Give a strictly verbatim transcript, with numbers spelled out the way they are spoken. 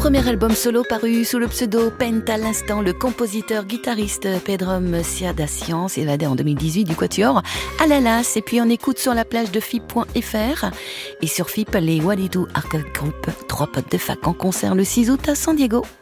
premier album solo paru sous le pseudo Pent à l'instant, le compositeur guitariste Pedrom Siada Science, évadé en deux mille dix-huit du quatuor Alalas. Et puis on écoute sur la plage de F I P point F R et sur F I P les Walidou Arcade Group, trois potes de fac en concert le six août à San Diego.